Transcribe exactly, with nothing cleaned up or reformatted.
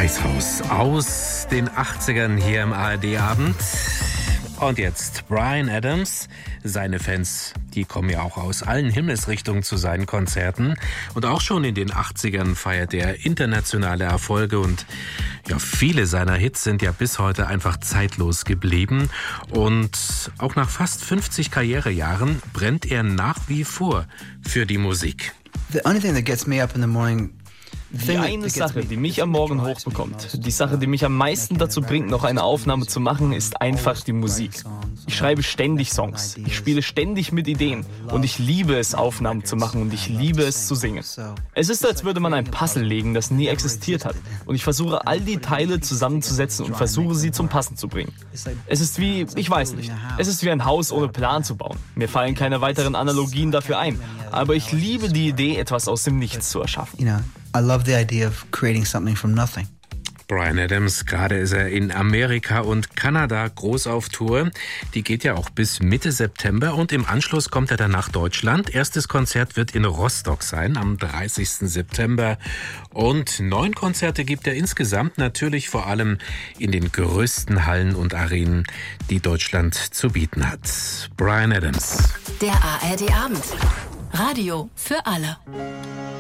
Eishaus aus den achtzigern hier im A R D-Abend. Und jetzt Bryan Adams. Seine Fans, die kommen ja auch aus allen Himmelsrichtungen zu seinen Konzerten. Und auch schon in den achtzigern feiert er internationale Erfolge. Und ja, viele seiner Hits sind ja bis heute einfach zeitlos geblieben. Und auch nach fast fünfzig Karrierejahren brennt er nach wie vor für die Musik. The only thing that gets me up in the morning. Die eine Sache, die mich am Morgen hochbekommt, die Sache, die mich am meisten dazu bringt, noch eine Aufnahme zu machen, ist einfach die Musik. Ich schreibe ständig Songs, ich spiele ständig mit Ideen und ich liebe es, Aufnahmen zu machen und ich liebe es zu singen. Es ist, als würde man ein Puzzle legen, das nie existiert hat und ich versuche, all die Teile zusammenzusetzen und versuche, sie zum Passen zu bringen. Es ist wie, ich weiß nicht, es ist wie ein Haus ohne Plan zu bauen. Mir fallen keine weiteren Analogien dafür ein, aber ich liebe die Idee, etwas aus dem Nichts zu erschaffen. You know, I love the idea of creating something from nothing. Bryan Adams, gerade ist er in Amerika und Kanada groß auf Tour. Die geht ja auch bis Mitte September und im Anschluss kommt er dann nach Deutschland. Erstes Konzert wird in Rostock sein am dreißigsten September. Und neun Konzerte gibt er insgesamt, natürlich vor allem in den größten Hallen und Arenen, die Deutschland zu bieten hat. Bryan Adams. Der A R D-Abend. Radio für alle.